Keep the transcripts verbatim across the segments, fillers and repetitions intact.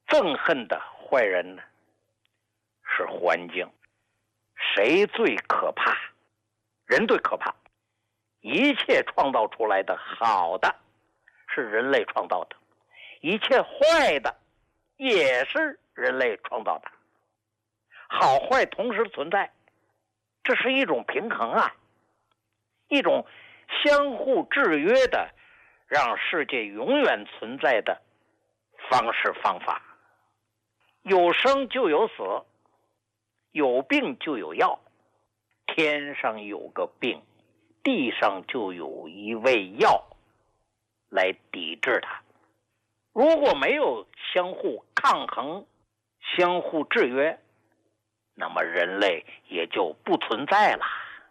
憎恨的坏人呢是环境。谁最可怕？人最可怕。一切创造出来的好的是人类创造的，一切坏的也是人类创造的，好坏同时存在，这是一种平衡啊，一种相互制约的让世界永远存在的方式方法。有生就有死，有病就有药，天上有个病，地上就有一味药来抵制它。如果没有相互抗衡、相互制约，那么人类也就不存在了。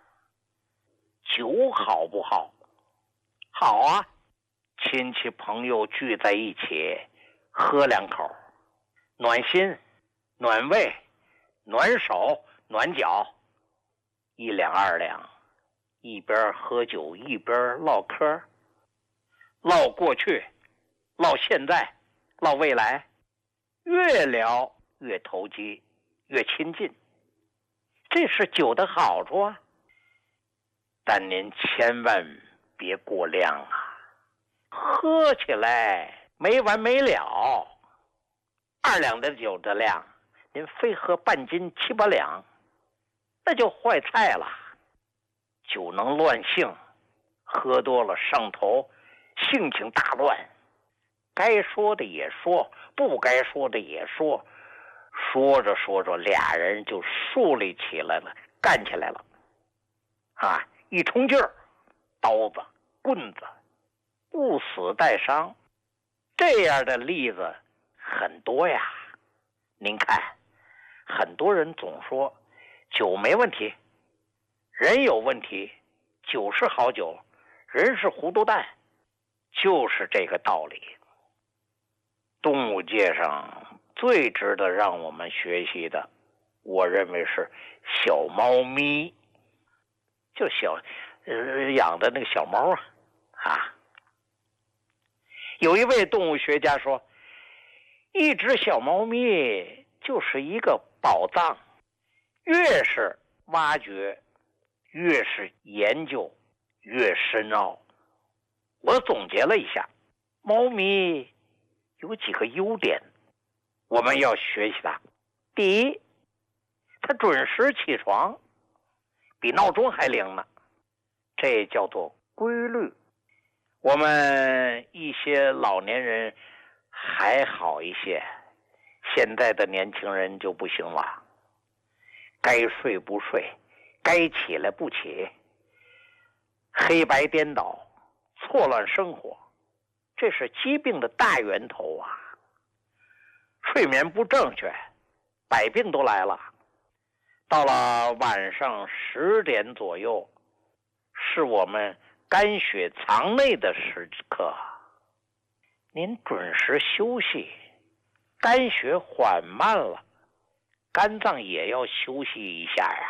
酒好不好？好啊，亲戚朋友聚在一起喝两口，暖心、暖胃、暖手、暖脚，一两二两，一边喝酒一边唠嗑，唠过去，唠现在，唠未来，越聊越投机，越亲近，这是酒的好处啊。但您千万别过量啊，喝起来没完没了。二两的酒的量，您非喝半斤七八两，那就坏菜了。酒能乱性，喝多了上头，性情大乱，该说的也说，不该说的也说，说着说着俩人就树立起来了，干起来了啊！一冲劲儿，刀子棍子不死带伤，这样的例子很多呀。您看，很多人总说酒没问题，人有问题，酒是好酒，人是糊涂蛋，就是这个道理。动物界上最值得让我们学习的，我认为是小猫咪，就小、呃、养的那个小猫啊啊。有一位动物学家说，一只小猫咪就是一个宝藏，越是挖掘，越是研究，越深奥。我总结了一下，猫咪有几个优点，我们要学习它。第一，它准时起床，比闹钟还灵呢，这叫做规律。我们一些老年人还好一些，现在的年轻人就不行了，该睡不睡，该起来不起，黑白颠倒，错乱生活，这是疾病的大源头啊！睡眠不正确，百病都来了。到了晚上十点左右，是我们肝血藏内的时刻，您准时休息，肝血缓慢了，肝脏也要休息一下呀。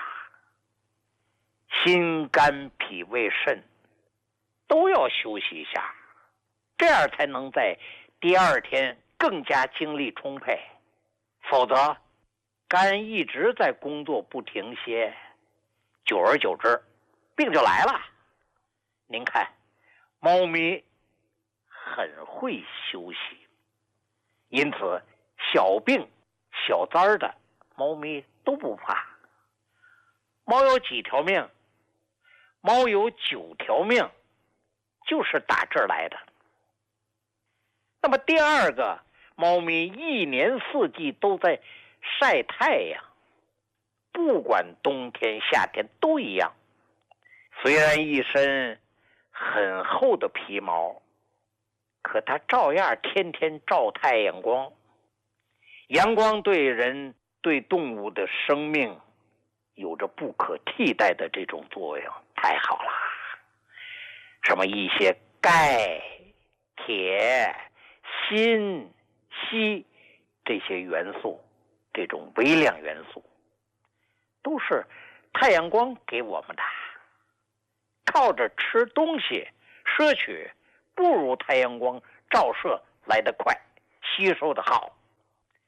心肝脾胃肾都要休息一下，这样才能在第二天更加精力充沛。否则肝一直在工作不停歇，久而久之病就来了。您看，猫咪很会休息，因此小病小灾的猫咪都不怕。猫有几条命？猫有九条命，就是打这儿来的。那么第二个，猫咪一年四季都在晒太阳，不管冬天夏天都一样。虽然一身很厚的皮毛，可它照样天天照太阳光。阳光对人对动物的生命有着不可替代的这种作用，太好了。什么一些钙、铁、锌、硒这些元素，这种微量元素都是太阳光给我们的。靠着吃东西摄取，不如太阳光照射来得快，吸收的好。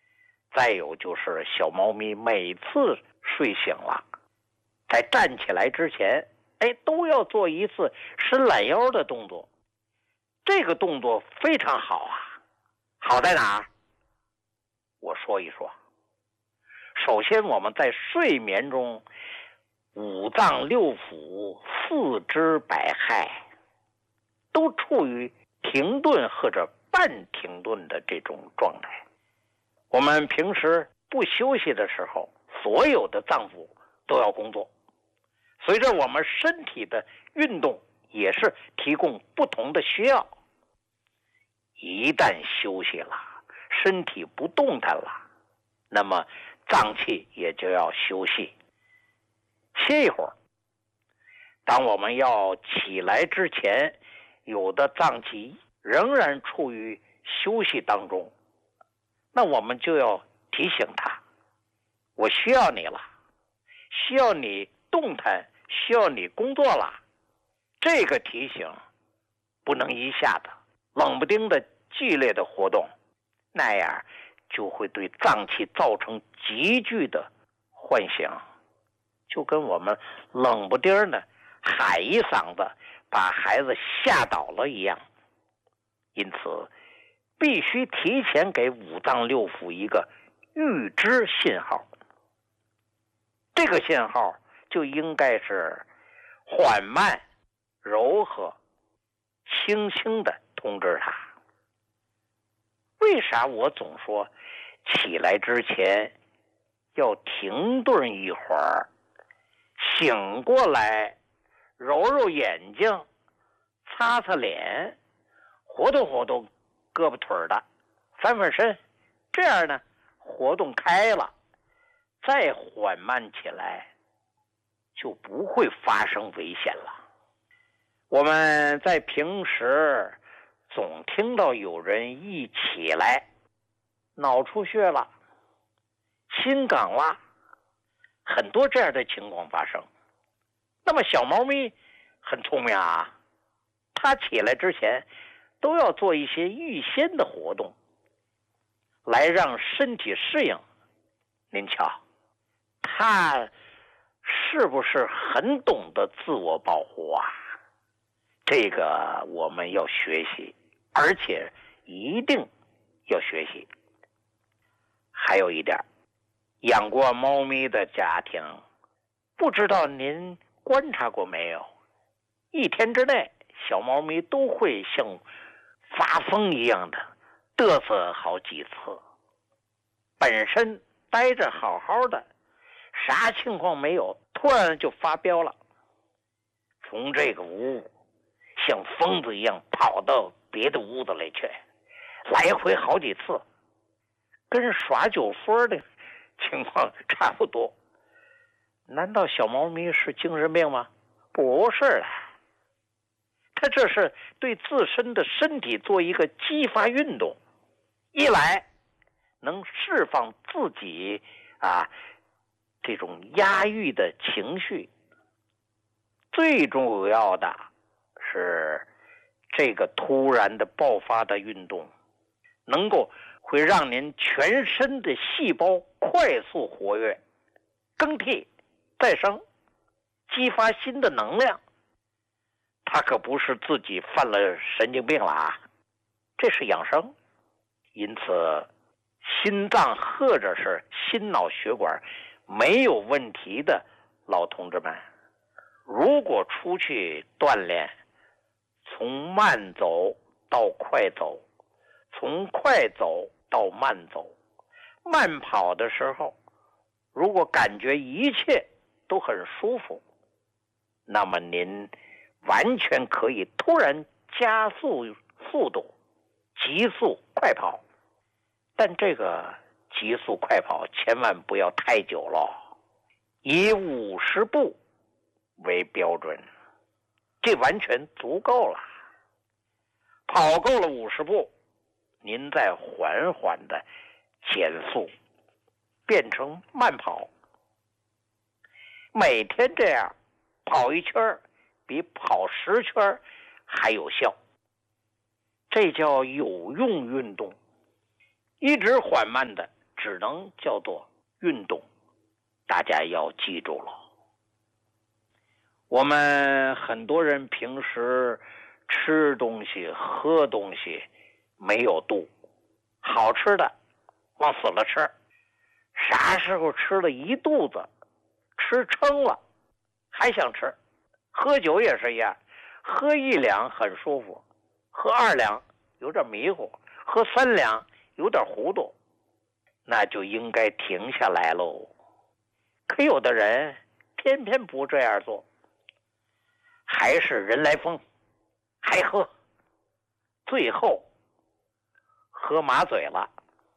再有就是小猫咪每次睡醒了，在站起来之前，哎，都要做一次伸懒腰的动作。这个动作非常好啊，好在哪儿？我说一说。首先，我们在睡眠中，五脏六腑、四肢百骸都处于停顿或者半停顿的这种状态。我们平时不休息的时候，所有的脏腑都要工作。随着我们身体的运动，也是提供不同的需要。一旦休息了，身体不动弹了，那么脏器也就要休息，歇一会儿。当我们要起来之前，有的脏器仍然处于休息当中，那我们就要提醒他，我需要你了，需要你动弹，需要你工作了。这个提醒不能一下子冷不丁的剧烈的活动，那样就会对脏器造成急剧的唤醒，就跟我们冷不丁的喊一嗓子把孩子吓倒了一样。因此必须提前给五脏六腑一个预知信号，这个信号就应该是缓慢、柔和、轻轻的通知他。为啥我总说起来之前要停顿一会儿，醒过来揉揉眼睛，擦擦脸，活动活动胳膊腿的，翻翻身，这样呢活动开了，再缓慢起来，就不会发生危险了。我们在平时总听到有人一起来脑出血了，心梗了，很多这样的情况发生。那么小猫咪很聪明啊，它起来之前都要做一些预先的活动，来让身体适应。您瞧，它是不是很懂得自我保护啊？这个我们要学习，而且一定要学习。还有一点，养过猫咪的家庭，不知道您观察过没有，一天之内小猫咪都会像发疯一样的嘚瑟好几次，本身待着好好的，啥情况没有，突然就发飙了，从这个屋像疯子一样跑到别的屋子里去，来回好几次，跟耍酒疯的情况差不多。难道小猫咪是精神病吗？不是的，它这是对自身的身体做一个激发运动，一来能释放自己啊这种压抑的情绪，最重要的是这个突然的爆发的运动能够会让您全身的细胞快速活跃，更替再生，激发新的能量。他可不是自己犯了神经病了啊，这是养生。因此心脏或者是心脑血管没有问题的老同志们，如果出去锻炼，从慢走到快走，从快走到慢走，慢跑的时候，如果感觉一切都很舒服，那么您完全可以突然加速速度，急速快跑。但这个急速快跑千万不要太久了，以五十步为标准，这完全足够了。跑够了五十步，您再缓缓的减速，变成慢跑。每天这样跑一圈，比跑十圈还有效，这叫有用运动。一直缓慢的只能叫做运动，大家要记住了。我们很多人平时吃东西喝东西没有度，好吃的往死了吃，啥时候吃了一肚子，吃撑了还想吃。喝酒也是一样，喝一两很舒服，喝二两有点迷糊，喝三两有点糊涂，那就应该停下来喽。可有的人偏偏不这样做，还是人来疯，还喝，最后喝麻嘴了，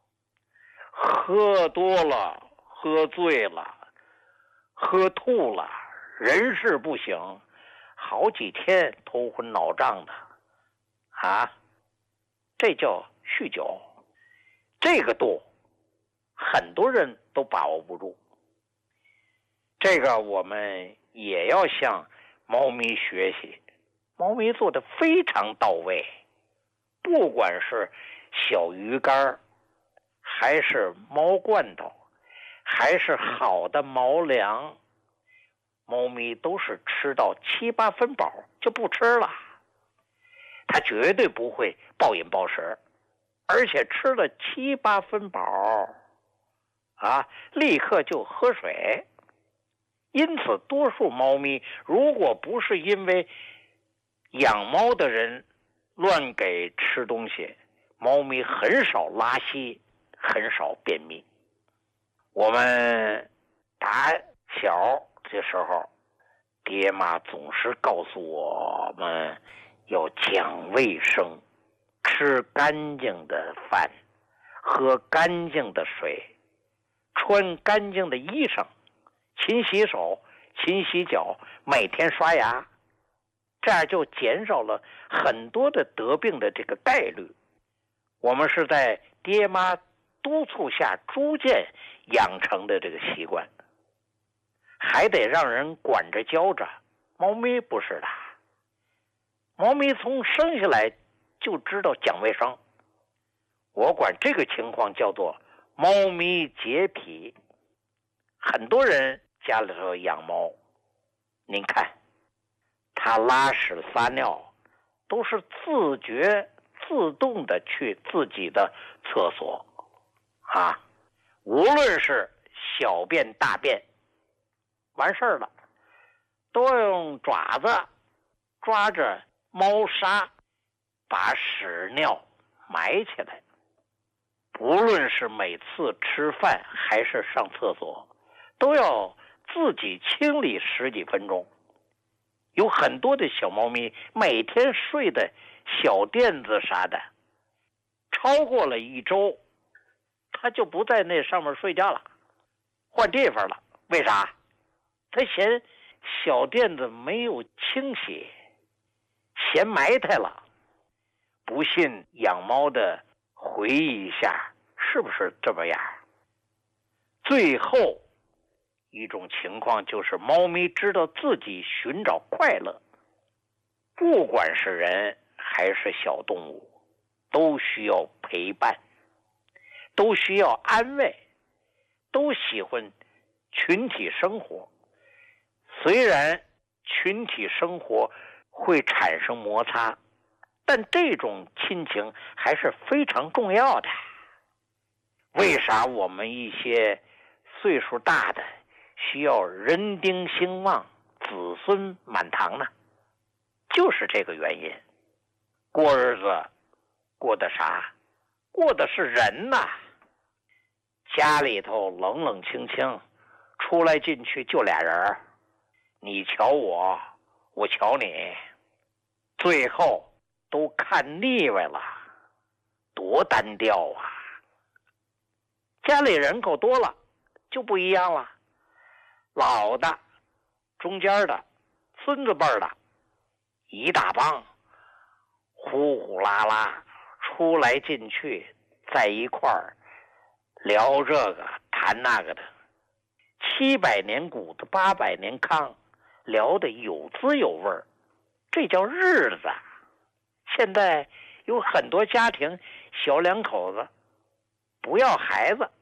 喝多了，喝醉了，喝吐了，人事不省，好几天头昏脑胀的啊，这叫酗酒。这个度很多人都把握不住，这个我们也要向猫咪学习，猫咪做的非常到位，不管是小鱼干还是猫罐头，还是好的猫粮，猫咪都是吃到七八分饱就不吃了，它绝对不会暴饮暴食，而且吃了七八分饱啊，立刻就喝水。因此多数猫咪如果不是因为养猫的人乱给吃东西，猫咪很少拉稀，很少便秘。我们打小的时候，爹妈总是告诉我们要讲卫生，吃干净的饭，喝干净的水，穿干净的衣裳，勤洗手，勤洗脚，每天刷牙，这样就减少了很多的得病的这个概率。我们是在爹妈督促下逐渐养成的这个习惯，还得让人管着教着。猫咪不是的，猫咪从生下来就知道讲卫生，我管这个情况叫做猫咪洁癖。很多人家里头养猫，您看它拉屎撒尿都是自觉自动的去自己的厕所啊，无论是小便大便，完事儿了都要用爪子抓着猫砂把屎尿埋起来。无论是每次吃饭还是上厕所，都要自己清理十几分钟。有很多的小猫咪每天睡的小垫子啥的，超过了一周，它就不在那上面睡觉了，换地方了。为啥？它嫌小垫子没有清洗，嫌埋汰了。不信养猫的回忆一下，是不是这么样？最后一种情况就是猫咪知道自己寻找快乐，不管是人还是小动物，都需要陪伴，都需要安慰，都喜欢群体生活。虽然群体生活会产生摩擦，但这种亲情还是非常重要的。为啥我们一些岁数大的需要人丁兴旺，子孙满堂呢？就是这个原因。过日子过的啥？过的是人呐。家里头冷冷清清，出来进去就俩人，你瞧我，我瞧你，最后都看腻歪了，多单调啊。家里人口多了就不一样了，老的、中间的、孙子辈的，一大帮呼呼啦啦出来进去，在一块儿聊这个谈那个的，七百年古的八百年糠，聊得有滋有味儿，这叫日子。现在有很多家庭小两口子不要孩子，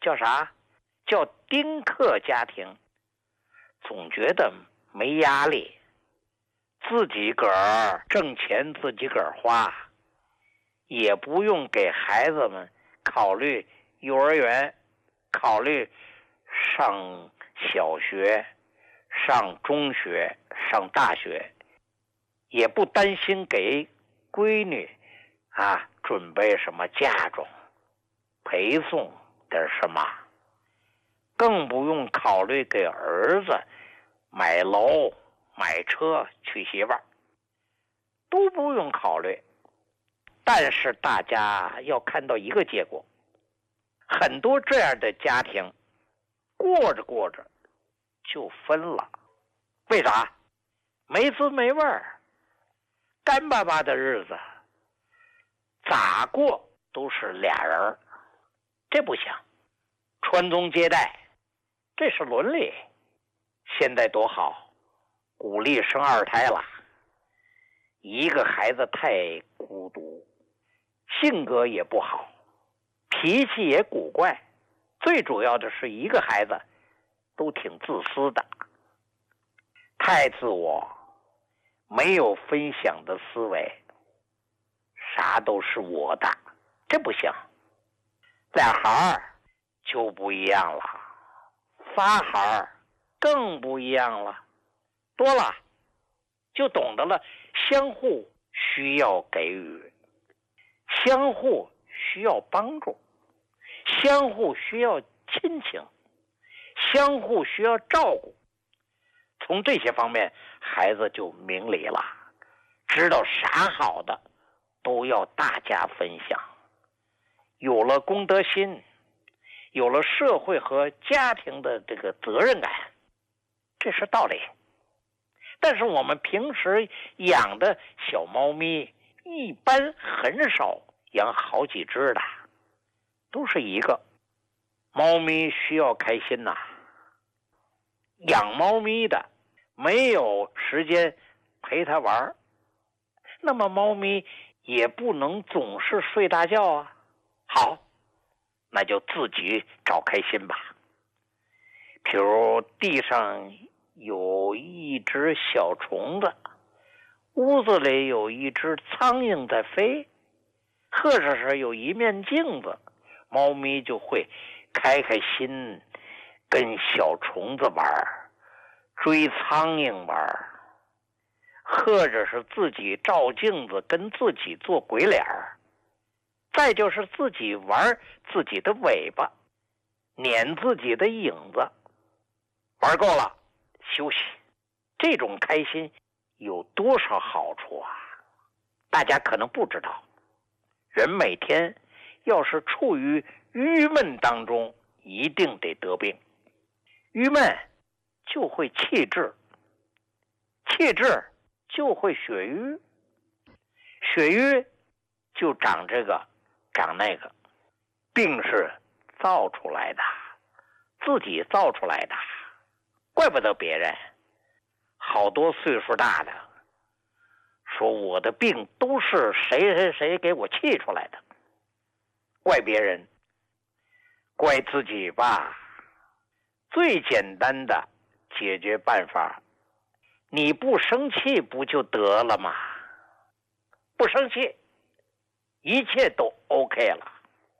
叫啥？叫丁克家庭，总觉得没压力，自己个儿挣钱自己个儿花，也不用给孩子们考虑幼儿园，考虑上小学、上中学、上大学，也不担心给闺女啊准备什么嫁妆，陪送点什么，更不用考虑给儿子买楼买车娶媳妇儿，都不用考虑。但是大家要看到一个结果，很多这样的家庭过着过着就分了。为啥？没滋没味儿，干巴巴的日子咋过都是俩人，这不行。传宗接代这是伦理，现在多好，鼓励生二胎了。一个孩子太孤独，性格也不好，脾气也古怪，最主要的是一个孩子都挺自私的，太自我，没有分享的思维，啥都是我的，这不行。俩孩儿就不一样了，仨孩儿更不一样了，多了就懂得了相互需要给予，相互需要帮助，相互需要亲情，相互需要照顾。从这些方面，孩子就明理了，知道啥好的都要大家分享，有了公德心，有了社会和家庭的这个责任感，这是道理。但是我们平时养的小猫咪一般很少养好几只的，都是一个。猫咪需要开心呐、啊，养猫咪的没有时间陪它玩，那么猫咪也不能总是睡大觉啊。好，那就自己找开心吧。比如地上有一只小虫子，屋子里有一只苍蝇在飞，或者是有一面镜子，猫咪就会开开心跟小虫子玩，追苍蝇玩，或者是自己照镜子跟自己做鬼脸，再就是自己玩自己的尾巴，撵自己的影子，玩够了休息。这种开心有多少好处啊？大家可能不知道。人每天要是处于郁闷当中，一定得得病。郁闷就会气滞，气滞就会血瘀，血瘀就长这个长那个，病是造出来的，自己造出来的，怪不得别人。好多岁数大的说我的病都是谁谁谁给我气出来的，怪别人，怪自己吧。最简单的解决办法，你不生气不就得了吗？不生气，一切都 OK 了。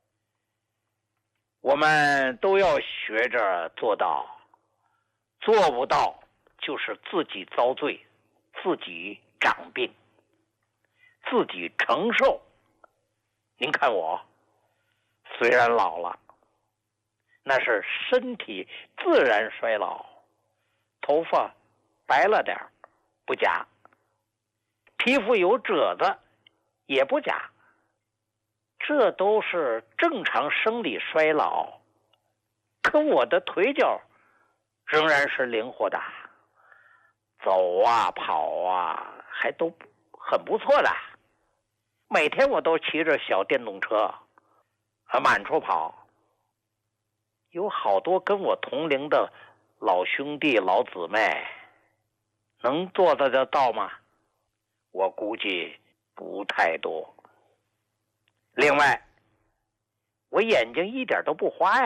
我们都要学着做到，做不到就是自己遭罪，自己长病，自己承受。您看我虽然老了，那是身体自然衰老，头发白了点不假，皮肤有褶子也不假，这都是正常生理衰老。可我的腿脚仍然是灵活的，走啊跑啊还都很不错的，每天我都骑着小电动车满处跑。有好多跟我同龄的老兄弟老姊妹，能做得到吗？我估计不太多。另外，我眼睛一点都不花呀，